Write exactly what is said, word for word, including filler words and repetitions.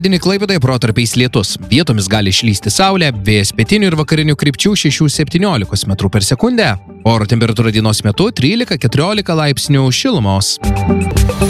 Dienį Klaipėdoje protarpiais lietus. Vietomis gali išlysti saulė, vėjas pietinių ir vakarinių krypčių šešių septyniolikos metrų per sekundę. Oro temperatūra dienos metu trylika keturiolika laipsnių šilumos.